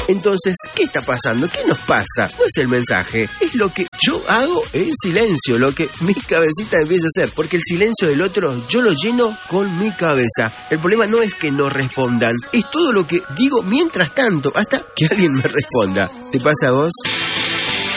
Entonces, ¿qué está pasando? ¿Qué nos pasa? No es el mensaje, es lo que yo hago en silencio, lo que mi cabecita empieza a hacer, porque el silencio del otro yo lo lleno con mi cabeza. El problema no es que no respondan, es todo lo que digo mientras tanto, hasta que alguien me responda. ¿Te pasa a vos?